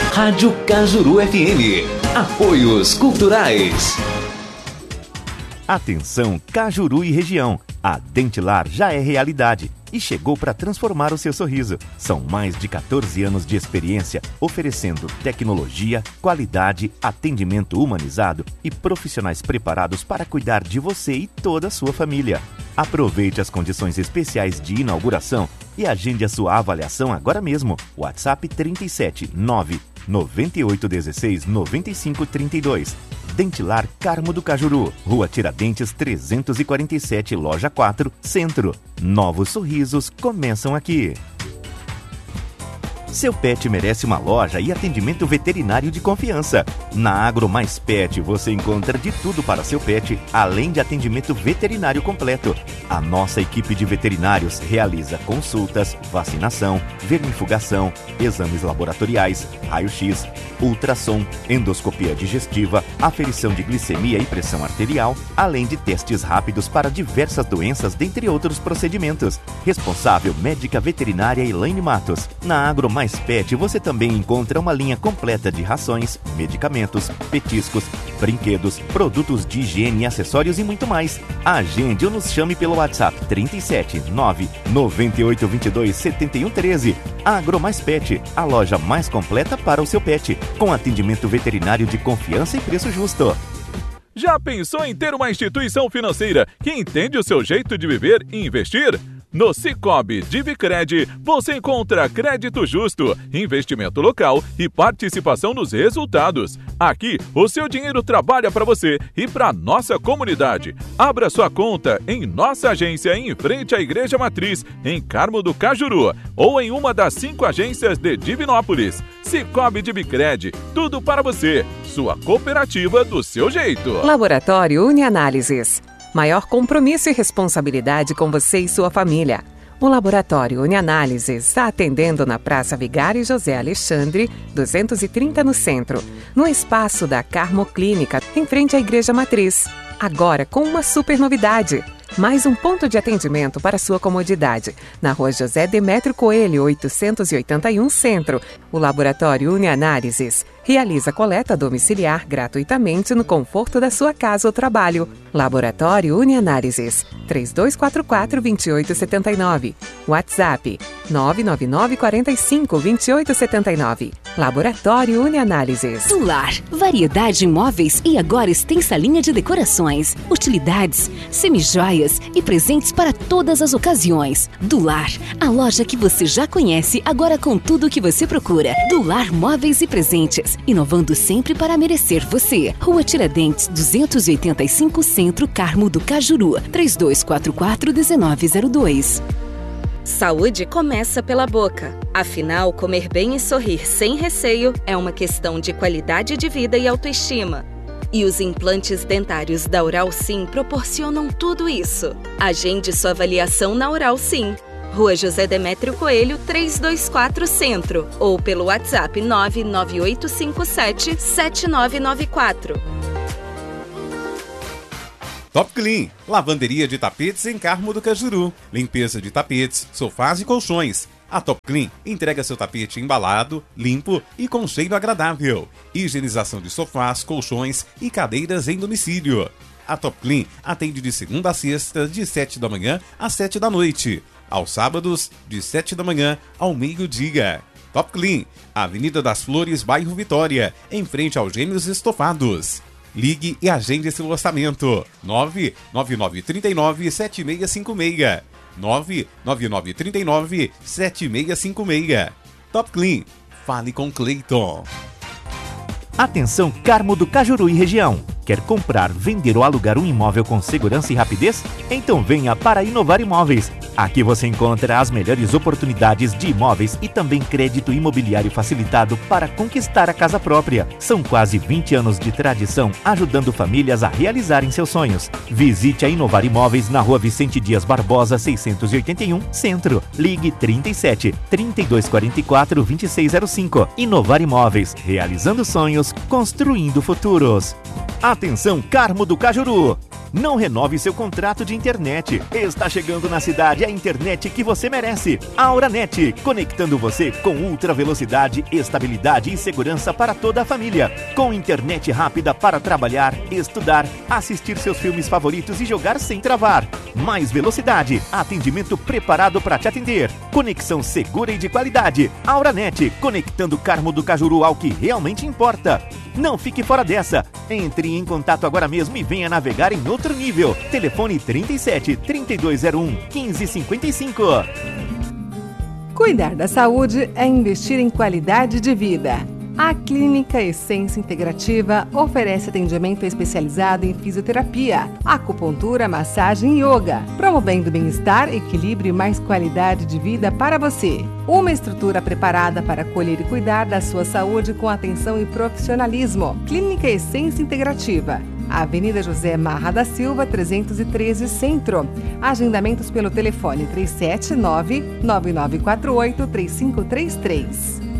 Rádio Cajuru FM. Apoios culturais. Atenção, Cajuru e região. A Dentilar já é realidade e chegou para transformar o seu sorriso. São mais de 14 anos de experiência, oferecendo tecnologia, qualidade, atendimento humanizado e profissionais preparados para cuidar de você e toda a sua família. Aproveite as condições especiais de inauguração e agende a sua avaliação agora mesmo. WhatsApp 37 9 9816 9532. Dentilar Carmo do Cajuru, Rua Tiradentes 347, Loja 4, Centro. Novos sorrisos começam aqui. Seu pet merece uma loja e atendimento veterinário de confiança. Na Agro Mais Pet você encontra de tudo para seu pet, além de atendimento veterinário completo. A nossa equipe de veterinários realiza consultas, vacinação, vermifugação, exames laboratoriais, raio-x, ultrassom, endoscopia digestiva, aferição de glicemia e pressão arterial, além de testes rápidos para diversas doenças, dentre outros procedimentos. Responsável médica veterinária Elaine Matos. Na Agro Mais Pet você também encontra uma linha completa de rações, medicamentos, petiscos, brinquedos, produtos de higiene, acessórios e muito mais. Agende ou nos chame pelo WhatsApp 37 9 9822 7113. Agro Mais Pet, a loja mais completa para o seu pet, com atendimento veterinário de confiança e preço justo. Já pensou em ter uma instituição financeira que entende o seu jeito de viver e investir? No Sicoob Divicred, você encontra crédito justo, investimento local e participação nos resultados. Aqui, o seu dinheiro trabalha para você e para nossa comunidade. Abra sua conta em nossa agência em frente à Igreja Matriz, em Carmo do Cajuru, ou em uma das 5 agências de Divinópolis. Sicoob Divicred, tudo para você. Sua cooperativa do seu jeito. Laboratório Unianálises. Maior compromisso e responsabilidade com você e sua família. O Laboratório Unianálises está atendendo na Praça Vigário José Alexandre, 230 no centro, no espaço da Carmo Clínica, em frente à Igreja Matriz. Agora com uma super novidade. Mais um ponto de atendimento para sua comodidade. Na Rua José Demétrio Coelho, 881 Centro. O Laboratório Unianálises realiza coleta domiciliar gratuitamente no conforto da sua casa ou trabalho. Laboratório Unianálises, 3244-2879. WhatsApp, 999-45-2879. Laboratório Unianálises. Dular, variedade em móveis e agora extensa linha de decorações, utilidades, semijoias e presentes para todas as ocasiões. Dular, a loja que você já conhece, agora com tudo o que você procura. Dular Móveis e Presentes, inovando sempre para merecer você. Rua Tiradentes, 285 Centro, Carmo do Cajuru, 3244-1902. Saúde começa pela boca. Afinal, comer bem e sorrir sem receio é uma questão de qualidade de vida e autoestima. E os implantes dentários da Oral Sim proporcionam tudo isso. Agende sua avaliação na Oral Sim. Rua José Demétrio Coelho, 324 Centro. Ou pelo WhatsApp 99857-7994. Top Clean, lavanderia de tapetes em Carmo do Cajuru. Limpeza de tapetes, sofás e colchões. A Top Clean entrega seu tapete embalado, limpo e com cheiro agradável. Higienização de sofás, colchões e cadeiras em domicílio. A Top Clean atende de segunda a sexta, de 7 da manhã às 7 da noite. Aos sábados, de 7 da manhã ao meio-dia. Top Clean, Avenida das Flores, bairro Vitória, em frente aos Gêmeos Estofados. Ligue e agende seu orçamento. 99939-7656. 99939-7656. Top Clean. Fale com Cleiton. Atenção, Carmo do Cajuru e região. Quer comprar, vender ou alugar um imóvel com segurança e rapidez? Então venha para Inovar Imóveis. Aqui você encontra as melhores oportunidades de imóveis e também crédito imobiliário facilitado para conquistar a casa própria. São quase 20 anos de tradição ajudando famílias a realizarem seus sonhos. Visite a Inovar Imóveis na Rua Vicente Dias Barbosa, 681, Centro. Ligue 37 3244 2605. Inovar Imóveis, realizando sonhos, construindo futuros. Atenção, Carmo do Cajuru! Não renove seu contrato de internet. Está chegando na cidade a internet que você merece. Auranet, conectando você com ultra velocidade, estabilidade e segurança para toda a família. Com internet rápida para trabalhar, estudar, assistir seus filmes favoritos e jogar sem travar. Mais velocidade, atendimento preparado para te atender. Conexão segura e de qualidade. Auranet, conectando Carmo do Cajuru ao que realmente importa. Não fique fora dessa. Entre em contato agora mesmo e venha navegar em outro nível. Telefone 37 3201 1555. Cuidar da saúde é investir em qualidade de vida. A Clínica Essência Integrativa oferece atendimento especializado em fisioterapia, acupuntura, massagem e yoga, promovendo bem-estar, equilíbrio e mais qualidade de vida para você. Uma estrutura preparada para acolher e cuidar da sua saúde com atenção e profissionalismo. Clínica Essência Integrativa. Avenida José Marra da Silva, 313 Centro. Agendamentos pelo telefone 379-9948-3533.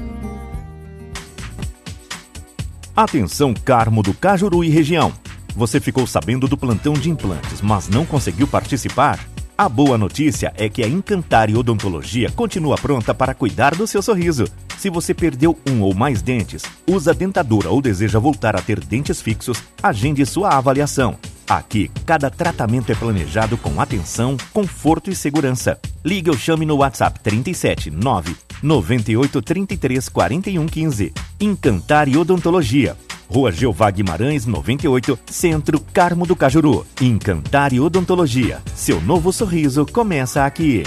Atenção, Carmo do Cajuru e região. Você ficou sabendo do plantão de implantes, mas não conseguiu participar? A boa notícia é que a Encantare Odontologia continua pronta para cuidar do seu sorriso. Se você perdeu um ou mais dentes, usa dentadura ou deseja voltar a ter dentes fixos, agende sua avaliação. Aqui, cada tratamento é planejado com atenção, conforto e segurança. Ligue ou chame no WhatsApp 37 9 98 33 41 15. Encantare Odontologia. Rua Jeová Guimarães, 98, Centro, Carmo do Cajuru. Encantare Odontologia. Seu novo sorriso começa aqui.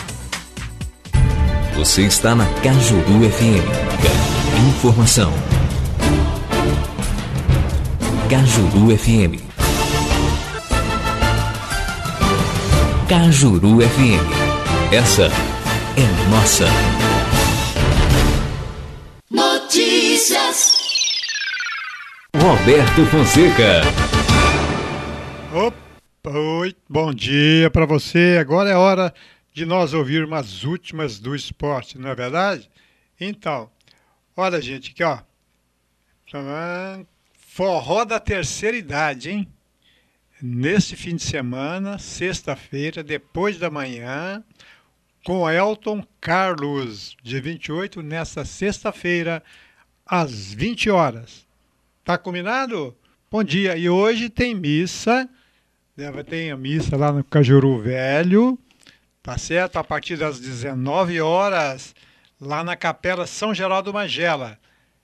Você está na Cajuru FM. Informação. Cajuru FM. Cajuru FM. Essa é nossa. Notícias. Roberto Fonseca. Oi, bom dia para você. Agora é hora de nós ouvirmos as últimas do esporte, não é verdade? Então, olha, gente, aqui, ó. Forró da terceira idade, hein? Nesse fim de semana, sexta-feira, depois da manhã, com Elton Carlos, dia 28, nessa sexta-feira, às 20 horas. Tá combinado? Bom dia. E hoje tem missa, né? Tem a missa lá no Cajuru Velho, tá certo? A partir das 19 horas, lá na Capela São Geraldo Magela.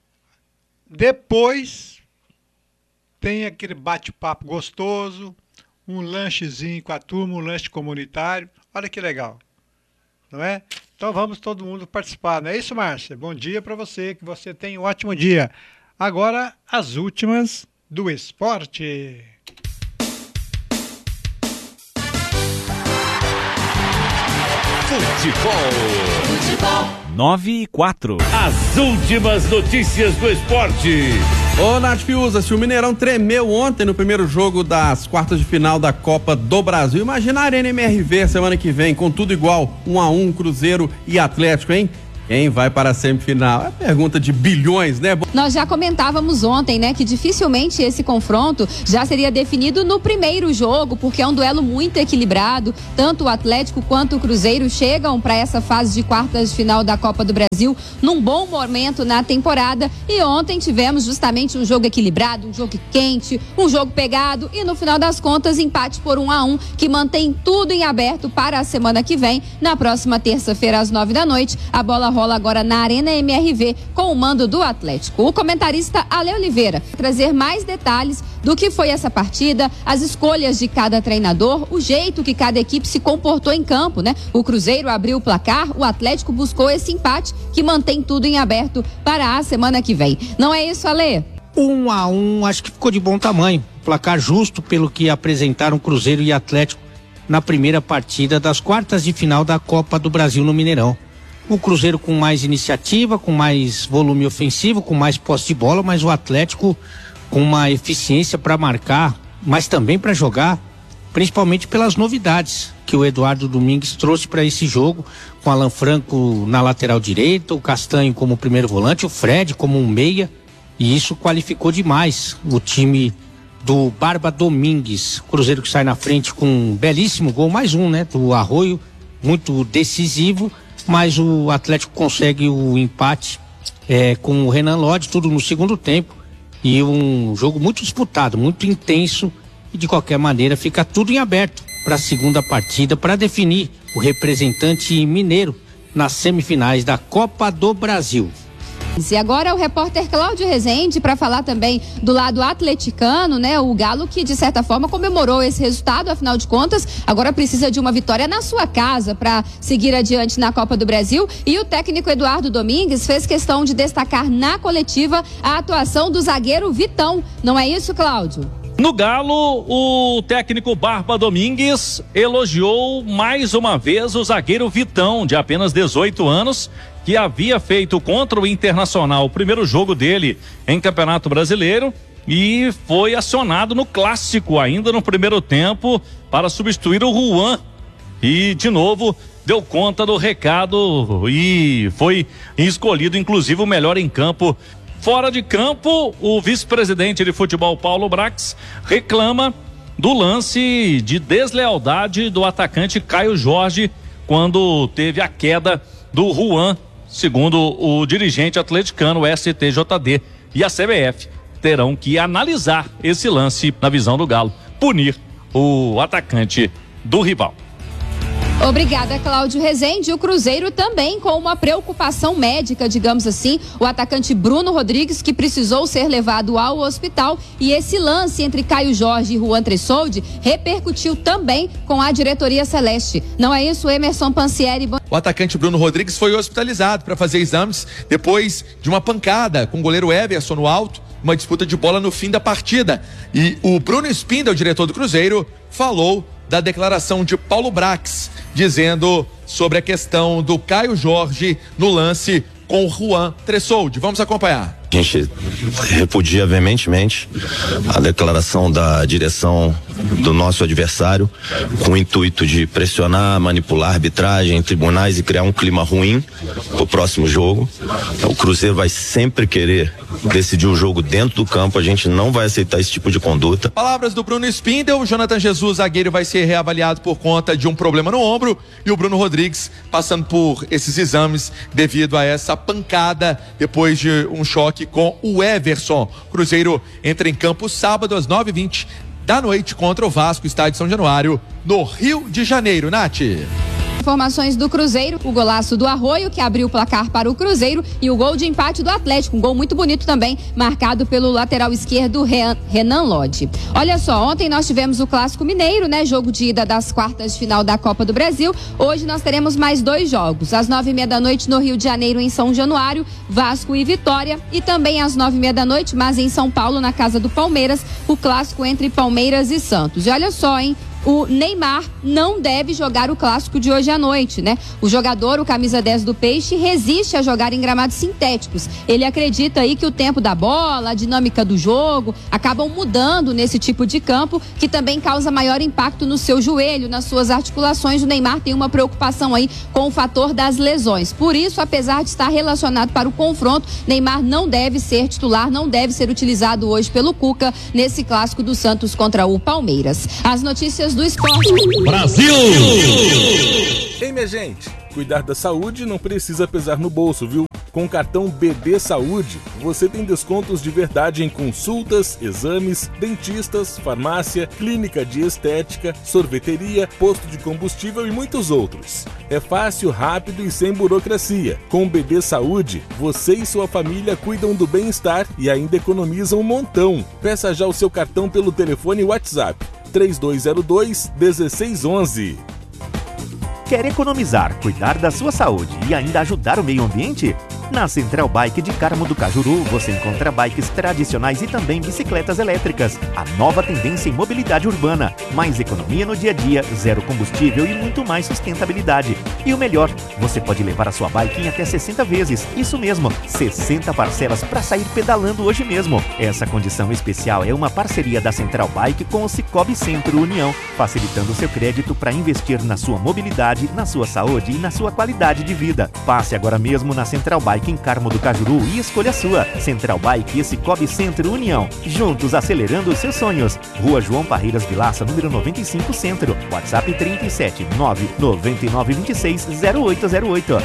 Depois tem aquele bate-papo gostoso, um lanchezinho com a turma, um lanche comunitário. Olha que legal, não é? Então vamos todo mundo participar, não é isso, Márcia? Bom dia para você, que você tenha um ótimo dia. Agora, as últimas do esporte. Futebol. 9:04. As últimas notícias do esporte. Ô, Nath Fiuza, se o Mineirão tremeu ontem no primeiro jogo das quartas de final da Copa do Brasil, imagina a Arena MRV semana que vem, com tudo igual, 1-1, Cruzeiro e Atlético, hein? Quem vai para a semifinal? É pergunta de bilhões, né? Nós já comentávamos ontem, né, que dificilmente esse confronto já seria definido no primeiro jogo, porque é um duelo muito equilibrado. Tanto o Atlético quanto o Cruzeiro chegam para essa fase de quartas de final da Copa do Brasil num bom momento na temporada. E ontem tivemos justamente um jogo equilibrado, um jogo quente, um jogo pegado e no final das contas empate por 1-1, que mantém tudo em aberto para a semana que vem. Na próxima terça-feira às 9 da noite, a bola rola agora na Arena MRV com o mando do Atlético. O comentarista Ale Oliveira vai trazer mais detalhes do que foi essa partida, as escolhas de cada treinador, o jeito que cada equipe se comportou em campo, né? O Cruzeiro abriu o placar, o Atlético buscou esse empate que mantém tudo em aberto para a semana que vem. Não é isso, Ale? 1-1, acho que ficou de bom tamanho. Placar justo pelo que apresentaram Cruzeiro e Atlético na primeira partida das quartas de final da Copa do Brasil no Mineirão. O Cruzeiro com mais iniciativa, com mais volume ofensivo, com mais posse de bola, mas o Atlético com uma eficiência para marcar, mas também para jogar, principalmente pelas novidades que o Eduardo Domingues trouxe para esse jogo, com Alan Franco na lateral direita, o Castanho como primeiro volante, o Fred como um meia, e isso qualificou demais o time do Barba Domingues. Cruzeiro que sai na frente com um belíssimo gol, mais um, né, do Arroio, muito decisivo, mas o Atlético consegue o empate com o Renan Lodge, tudo no segundo tempo, e um jogo muito disputado, muito intenso, e de qualquer maneira fica tudo em aberto para a segunda partida, para definir o representante mineiro nas semifinais da Copa do Brasil. E agora o repórter Cláudio Rezende para falar também do lado atleticano, né? O Galo que de certa forma comemorou esse resultado, afinal de contas, agora precisa de uma vitória na sua casa para seguir adiante na Copa do Brasil. E o técnico Eduardo Domingues fez questão de destacar na coletiva a atuação do zagueiro Vitão. Não é isso, Cláudio? No Galo, o técnico Barba Domingues elogiou mais uma vez o zagueiro Vitão, de apenas 18 anos, que havia feito contra o Internacional o primeiro jogo dele em Campeonato Brasileiro e foi acionado no Clássico ainda no primeiro tempo para substituir o Juan. E, de novo, deu conta do recado e foi escolhido, inclusive, o melhor em campo. Fora de campo, o vice-presidente de futebol Paulo Brax reclama do lance de deslealdade do atacante Caio Jorge quando teve a queda do Juan, segundo o dirigente atleticano, o STJD e a CBF terão que analisar esse lance na visão do Galo, punir o atacante do rival. Obrigada, Cláudio Rezende. O Cruzeiro também com uma preocupação médica, digamos assim, o atacante Bruno Rodrigues, que precisou ser levado ao hospital, e esse lance entre Caio Jorge e Juan Tressoldi repercutiu também com a diretoria celeste. Não é isso, Emerson Pansieri? O atacante Bruno Rodrigues foi hospitalizado para fazer exames depois de uma pancada com o goleiro Everson no alto, uma disputa de bola no fim da partida. E o Bruno Spindel, o diretor do Cruzeiro, falou da declaração de Paulo Brax, dizendo sobre a questão do Caio Jorge no lance com o Juan Tressoldi. Vamos acompanhar. A gente repudia veementemente a declaração da direção do nosso adversário com o intuito de pressionar, manipular a arbitragem, tribunais e criar um clima ruim para o próximo jogo. O Cruzeiro vai sempre querer decidir o jogo dentro do campo, a gente não vai aceitar esse tipo de conduta. Palavras do Bruno Spindel. O Jonathan Jesus, zagueiro, vai ser reavaliado por conta de um problema no ombro, e o Bruno Rodrigues passando por esses exames devido a essa pancada depois de um choque com o Everson. Cruzeiro entra em campo sábado às 9h20 da noite contra o Vasco, estádio São Januário, no Rio de Janeiro. Nath. Informações do Cruzeiro, o golaço do Arroio, que abriu o placar para o Cruzeiro, e o gol de empate do Atlético, um gol muito bonito também, marcado pelo lateral esquerdo Renan Lodge. Olha só, ontem nós tivemos o Clássico Mineiro, né? Jogo de ida das quartas de final da Copa do Brasil. Hoje nós teremos mais 2 jogos, às 9h30 da noite no Rio de Janeiro, em São Januário, Vasco e Vitória, e também às 9h30 da noite, mas em São Paulo, na casa do Palmeiras, o clássico entre Palmeiras e Santos. E olha só, hein? O Neymar não deve jogar o clássico de hoje à noite, né? O jogador, o camisa 10 do Peixe, resiste a jogar em gramados sintéticos. Ele acredita aí que o tempo da bola, a dinâmica do jogo, acabam mudando nesse tipo de campo, que também causa maior impacto no seu joelho, nas suas articulações. O Neymar tem uma preocupação aí com o fator das lesões. Por isso, apesar de estar relacionado para o confronto, Neymar não deve ser titular, não deve ser utilizado hoje pelo Cuca nesse clássico do Santos contra o Palmeiras. As notícias do esporte. Brasil! Ei, minha gente, cuidar da saúde não precisa pesar no bolso, viu? Com o cartão BB Saúde, você tem descontos de verdade em consultas, exames, dentistas, farmácia, clínica de estética, sorveteria, posto de combustível e muitos outros. É fácil, rápido e sem burocracia. Com o BB Saúde, você e sua família cuidam do bem-estar e ainda economizam um montão. Peça já o seu cartão pelo telefone WhatsApp 3202-1611. Quer economizar, cuidar da sua saúde e ainda ajudar o meio ambiente? Na Central Bike de Carmo do Cajuru, você encontra bikes tradicionais e também bicicletas elétricas. A nova tendência em mobilidade urbana. Mais economia no dia a dia, zero combustível e muito mais sustentabilidade. E o melhor, você pode levar a sua bike em até 60 vezes. Isso mesmo, 60 parcelas para sair pedalando hoje mesmo. Essa condição especial é uma parceria da Central Bike com o Cicobi Centro União, facilitando seu crédito para investir na sua mobilidade, na sua saúde e na sua qualidade de vida. Passe agora mesmo na Central Bike Bike em Carmo do Cajuru e escolha a sua. Central Bike e Cicobi Centro União. Juntos acelerando os seus sonhos. Rua João Parreiras Vilaça, número 95 Centro. WhatsApp 37 999 26 0808.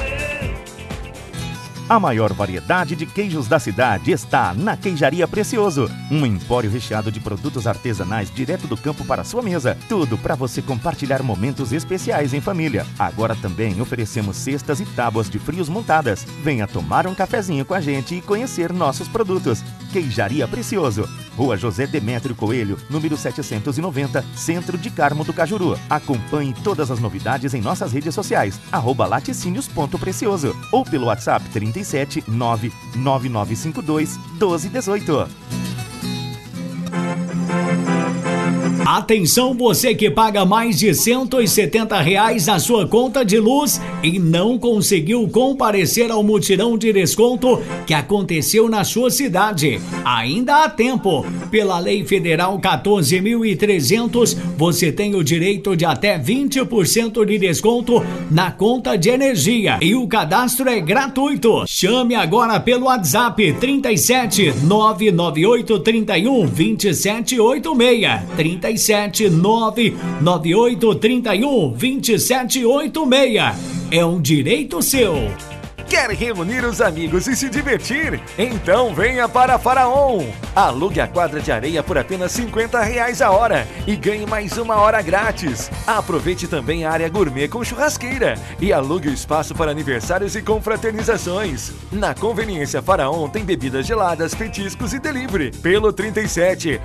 A maior variedade de queijos da cidade está na Queijaria Precioso. Um empório recheado de produtos artesanais direto do campo para a sua mesa. Tudo para você compartilhar momentos especiais em família. Agora também oferecemos cestas e tábuas de frios montadas. Venha tomar um cafezinho com a gente e conhecer nossos produtos. Queijaria Precioso. Rua José Demétrio Coelho, número 790, Centro de Carmo do Cajuru. Acompanhe todas as novidades em nossas redes sociais, @laticínios.precioso ou pelo WhatsApp 37 99952 1218. Atenção, você que paga mais de R$170 na sua conta de luz e não conseguiu comparecer ao mutirão de desconto que aconteceu na sua cidade. Ainda há tempo. Pela Lei Federal 14.300, você tem o direito de até 20% de desconto na conta de energia e o cadastro é gratuito. Chame agora pelo WhatsApp 37 998 31 2786. 37 998 31 2786. É um direito seu. Quer reunir os amigos e se divertir? Então venha para Faraon! Alugue a quadra de areia por apenas R$50 a hora e ganhe mais uma hora grátis. Aproveite também a área gourmet com churrasqueira e alugue o espaço para aniversários e confraternizações. Na Conveniência Faraon tem bebidas geladas, petiscos e delivery pelo 37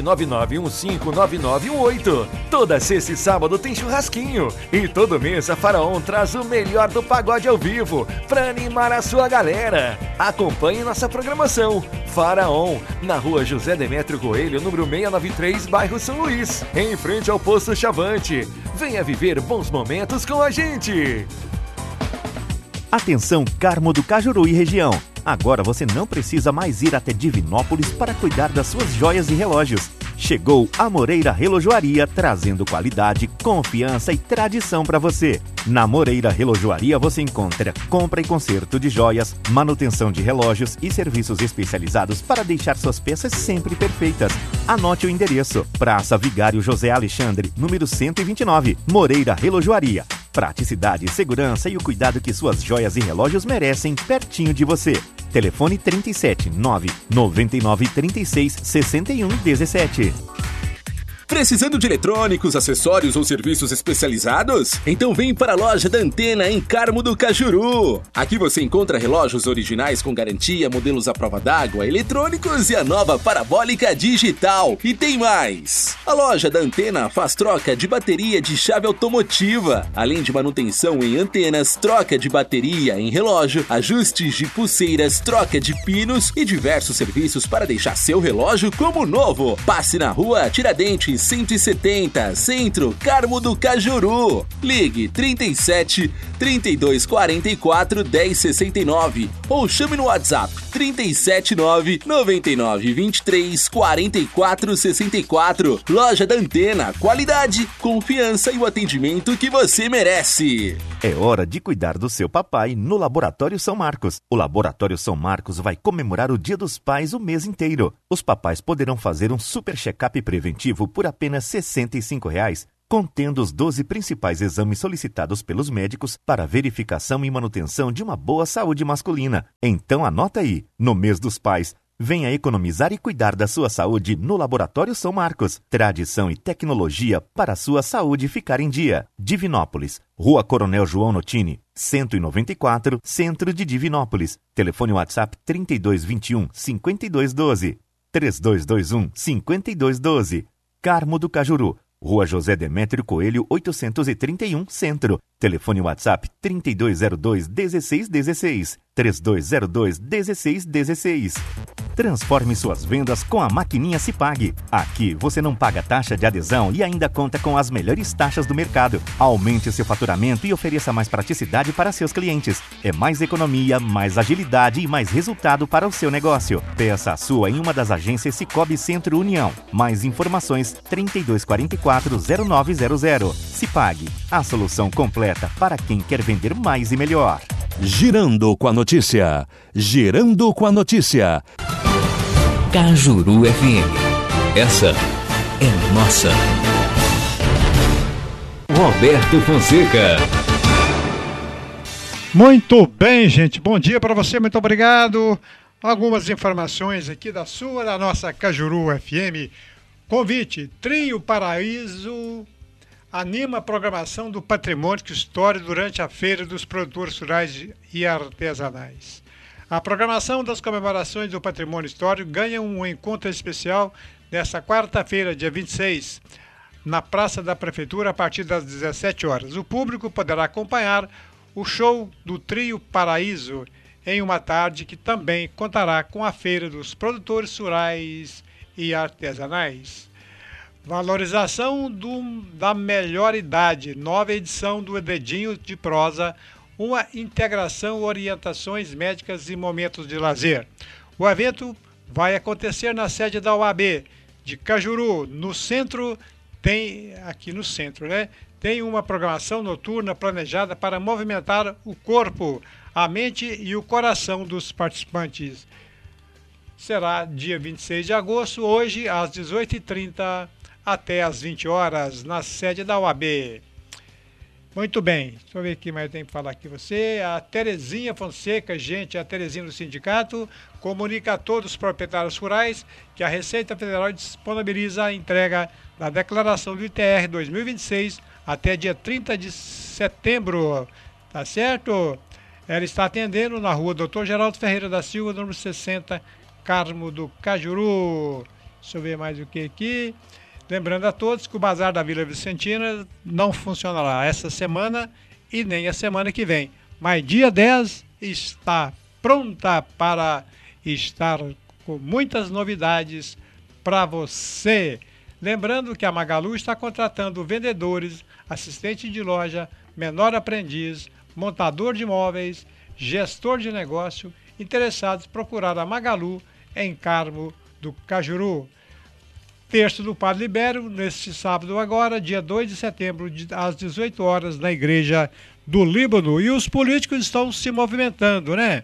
999159918. Toda sexta e sábado tem churrasquinho e todo mês a Faraon traz o melhor do pagode ao vivo para animar a sua galera. Acompanhe nossa programação. Faraon, na Rua José Demétrio Coelho, número 693, bairro São Luís, em frente ao Posto Chavante. Venha viver bons momentos com a gente. Atenção, Carmo do Cajuru e região. Agora você não precisa mais ir até Divinópolis para cuidar das suas joias e relógios. Chegou a Moreira Relojoaria, trazendo qualidade, confiança e tradição para você. Na Moreira Relojoaria você encontra compra e conserto de joias, manutenção de relógios e serviços especializados para deixar suas peças sempre perfeitas. Anote o endereço: Praça Vigário José Alexandre, número 129, Moreira Relojoaria. Praticidade, segurança e o cuidado que suas joias e relógios merecem pertinho de você. Telefone 37 999 36 61 17. Precisando de eletrônicos, acessórios ou serviços especializados? Então vem para a loja da Antena em Carmo do Cajuru. Aqui você encontra relógios originais com garantia, modelos à prova d'água, eletrônicos e a nova parabólica digital. E tem mais! A loja da Antena faz troca de bateria de chave automotiva, além de manutenção em antenas, troca de bateria em relógio, ajustes de pulseiras, troca de pinos e diversos serviços para deixar seu relógio como novo. Passe na Rua Tiradentes 170, Centro, Carmo do Cajuru. Ligue 37 3244 1069 ou chame no WhatsApp 379 99 23 44 64. Loja da Antena, qualidade, confiança e o atendimento que você merece. É hora de cuidar do seu papai no Laboratório São Marcos. O Laboratório São Marcos vai comemorar o Dia dos Pais o mês inteiro. Os papais poderão fazer um super check-up preventivo por apenas R$ 65, contendo os 12 principais exames solicitados pelos médicos para verificação e manutenção de uma boa saúde masculina. Então anota aí, no mês dos pais, venha economizar e cuidar da sua saúde no Laboratório São Marcos. Tradição e tecnologia para a sua saúde ficar em dia. Divinópolis, Rua Coronel João Notini, 194, Centro de Divinópolis. Telefone WhatsApp 3221 5212. 3221 5212. Carmo do Cajuru, Rua José Demétrio Coelho 831, Centro. Telefone WhatsApp 3202 1616. 3202 1616. Transforme suas vendas com a maquininha Cipag. Aqui você não paga taxa de adesão e ainda conta com as melhores taxas do mercado. Aumente seu faturamento e ofereça mais praticidade para seus clientes. É mais economia, mais agilidade e mais resultado para o seu negócio. Peça a sua em uma das agências Cicobi Centro União. Mais informações 3244-0900. Cipag, a solução completa para quem quer vender mais e melhor. Girando com a notícia. Girando com a notícia. Cajuru FM. Essa é nossa. Roberto Fonseca. Muito bem, gente. Bom dia para você. Muito obrigado. Algumas informações aqui da nossa Cajuru FM. Convite, Trio Paraíso anima a programação do Patrimônio Histórico durante a Feira dos Produtores Rurais e Artesanais. A programação das comemorações do Patrimônio Histórico ganha um encontro especial nesta quarta-feira, dia 26, na Praça da Prefeitura, a partir das 17 horas. O público poderá acompanhar o show do Trio Paraíso em uma tarde que também contará com a Feira dos Produtores Rurais e Artesanais. Valorização da melhor idade, nova edição do Dedinho de Prosa, uma integração, orientações médicas e momentos de lazer. O evento vai acontecer na sede da UAB de Cajuru, no centro, aqui no centro, né? Tem uma programação noturna planejada para movimentar o corpo, a mente e o coração dos participantes. Será dia 26 de agosto, hoje às 18h30 até às 20 horas, na sede da UAB. Muito bem, deixa eu ver o que mais tem para falar aqui você. A Terezinha Fonseca, gente, a Terezinha do sindicato, comunica a todos os proprietários rurais que a Receita Federal disponibiliza a entrega da declaração do ITR 2026 até dia 30 de setembro, tá certo? Ela está atendendo na rua Dr. Geraldo Ferreira da Silva, número 60, Carmo do Cajuru. Deixa eu ver mais o que aqui. Lembrando a todos que o Bazar da Vila Vicentina não funcionará essa semana e nem a semana que vem. Mas dia 10 está pronta para estar com muitas novidades para você. Lembrando que a Magalu está contratando vendedores, assistente de loja, menor aprendiz, montador de imóveis, gestor de negócio, interessados em procurar a Magalu em Carmo do Cajuru. Terço do Padre Libério, neste sábado agora, dia 2 de setembro, às 18 horas, na Igreja do Líbano. E os políticos estão se movimentando, né?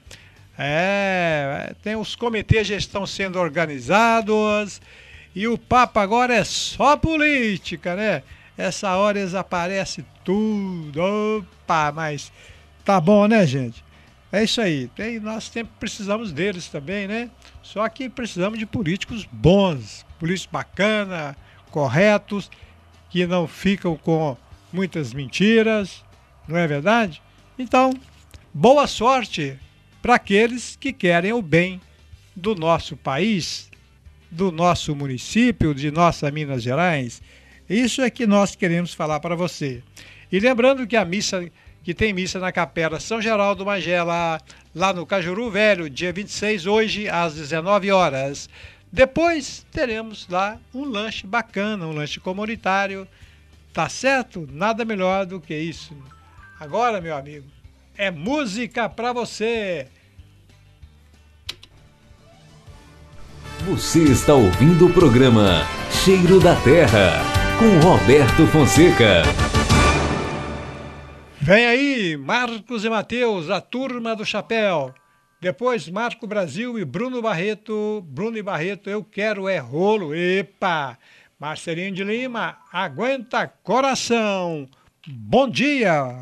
Tem os comitês já estão sendo organizados e o papo agora é só política, né? Essa hora eles aparecem tudo. Opa, mas tá bom, né, gente? É isso aí. Nós sempre precisamos deles também, né? Só que precisamos de políticos bons, políticos bacanas, corretos, que não ficam com muitas mentiras, não é verdade? Então, boa sorte para aqueles que querem o bem do nosso país, do nosso município, de nossa Minas Gerais. Isso é que nós queremos falar para você. E lembrando que tem missa na Capela São Geraldo Magela, lá no Cajuru Velho, dia 26, hoje, às 19 horas. Depois teremos lá um lanche bacana, um lanche comunitário. Tá certo? Nada melhor do que isso. Agora, meu amigo, é música para você. Você está ouvindo o programa Cheiro da Terra, com Roberto Fonseca. Vem aí, Marcos e Matheus, a turma do chapéu. Depois, Marco Brasil e Bruno e Barreto, eu quero é rolo. Epa! Marcelinho de Lima, aguenta coração. Bom dia!